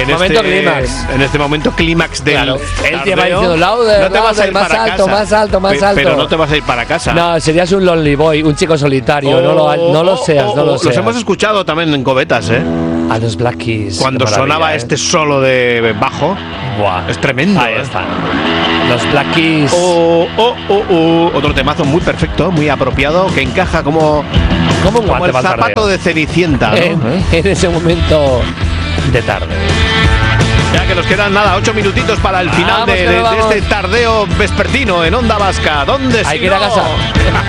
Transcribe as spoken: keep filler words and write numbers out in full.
en momento este, clímax. En este momento clímax del Claro. Él te va tardeo, diciendo louder, no te vas a ir más para alto, casa. más alto, más Pe- alto. Pero no te vas a ir para casa. No, serías un lonely boy, un chico solitario. Oh, no lo, no lo oh, seas, oh, no oh, lo Los seas. hemos escuchado también en cobetas, ¿eh? A los Black Keys. Cuando qué maravilla, sonaba ¿eh? este solo de bajo. Buah. Es tremendo. Ahí ¿eh? están. Los Black Keys. Oh, oh, oh, oh. Otro temazo muy perfecto, muy apropiado, que encaja como, Como un como guante el para el zapato tardeo. de Cenicienta, ¿no? en, ¿Eh? en ese momento de tarde. Ya que nos quedan nada, ocho minutitos para el final Vamos, de, que de- nos de vamos. este tardeo vespertino en Onda Vasca. ¿Dónde Hay si que ir a no? casa.